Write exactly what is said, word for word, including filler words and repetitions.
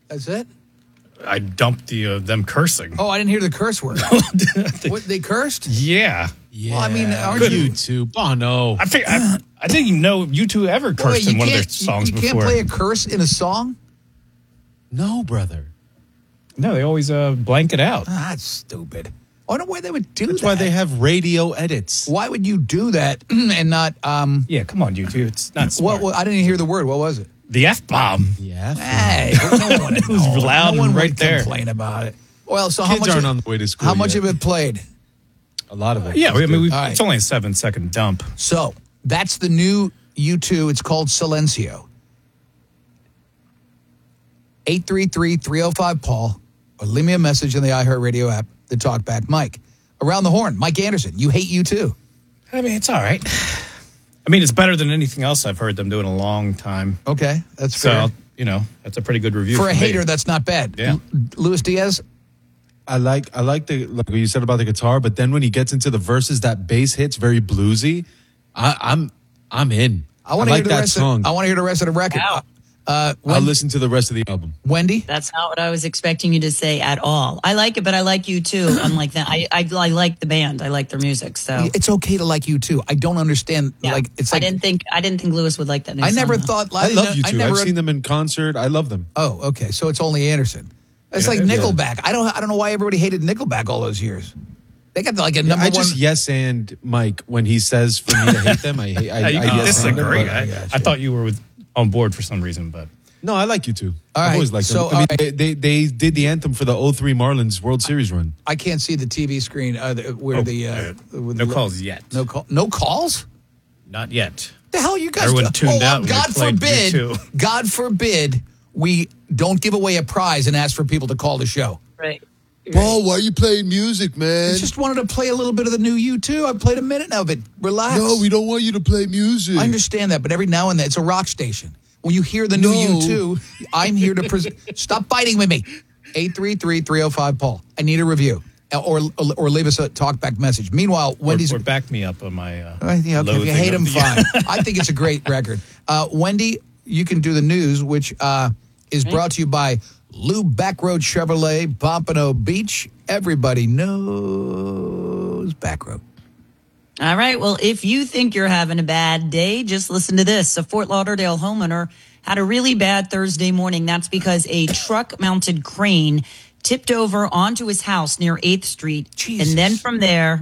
That's it? I dumped the uh, them cursing. Oh, I didn't hear the curse word. What, they cursed? Yeah. Yeah. Well, I mean, aren't Good you- YouTube. Oh, no. I think I, I didn't even know you two ever cursed Wait, you in one of their can't- songs you, you before. can't play a curse in a song? No, brother. No, they always uh, blank it out. Ah, that's stupid. I wonder why they would do That's that. why they have radio edits. Why would you do that and not? Um, Yeah, come on, you two. It's not smart. what, what? I didn't even hear the word. What was it? The F bomb. Yeah. Hey, no one, It was loud no one and would right there. complain about it. Well, so how Kids much? aren't of, on the way to school How much yet. of it played? A lot of it. Yeah, I mean, we, All right. it's only a seven second dump. So that's the new U two. It's called Silencio. eight three three, three oh five, Paul, or leave me a message in the iHeartRadio app, the Talkback Mike. Around the horn, Mike Anderson. You hate U two. I mean, it's all right. I mean, it's better than anything else I've heard them do in a long time. Okay, that's So, fair. you know, that's a pretty good review. For a me. hater, that's not bad. Yeah. L- Luis Diaz, I like I like the like what you said about the guitar, but then when he gets into the verses, that bass hits very bluesy. I, I'm I'm in. I want to like hear the that rest. song. Of, I want to hear the rest of the record. Wow. Uh, I'll Wen- listen to the rest of the album. Wendy, That's not what I was expecting you to say at all. I like it, but I like you too. Unlike that, I, I I like the band. I like their music. So it's okay to like you too. I don't understand. yeah. Like it's like I didn't think I didn't think Lewis would like that. New I never song, though. thought. I love you I two. never, I've seen them in concert. I love them. Oh, okay. So it's only Anderson. It's Yeah, like yeah. Nickelback. I don't. I don't know why everybody hated Nickelback all those years. They got like a number I just one. yes and Mike when he says for me to hate them. I hate. I, I, I, you yes and them, disagree. but- I, I got I you. thought you were with, on board for some reason, but No, I like you two. All I've right, always liked them. so, I mean, all right. they, they they did the anthem for the oh three Marlins World Series run. I can't see the T V screen uh, the- where Oh, the uh, uh, with no the- calls yet. No call. No calls. Not yet. The hell you guys? Everyone do? tuned oh, out when God we played forbid. U two. God forbid we don't give away a prize and ask for people to call the show. Right. Paul, why are you playing music, man? I just wanted to play a little bit of the new U two. I played a minute now of it. Relax. No, we don't want you to play music. I understand that, but every now and then it's a rock station. When you hear the new No. U two, I'm here to present. Stop fighting with me. eight three three, three oh five, Paul. I need a review. Or, or or leave us a talkback message. Meanwhile, Or, Wendy's. or back me up on my. Uh, Uh, yeah, okay, if you loathing hate of him, the- fine. I think it's a great record. Uh, Wendy, you can do the news, which uh, is brought to you by Lou Backroad Chevrolet, Pompano Beach. Everybody knows Backroad. All right. Well, if you think you're having a bad day, just listen to this. A Fort Lauderdale homeowner had a really bad Thursday morning. That's because a truck-mounted crane tipped over onto his house near eighth Street. Jesus. And then from there,